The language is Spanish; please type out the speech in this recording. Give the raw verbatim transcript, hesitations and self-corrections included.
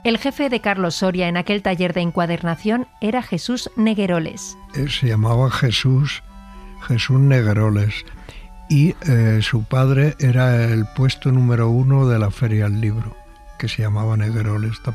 El jefe de Carlos Soria en aquel taller de encuadernación era Jesús Negueroles. Se llamaba Jesús, Jesús Negueroles, y eh, su padre era el puesto número uno de la Feria del Libro, que se llamaba Negueroles también.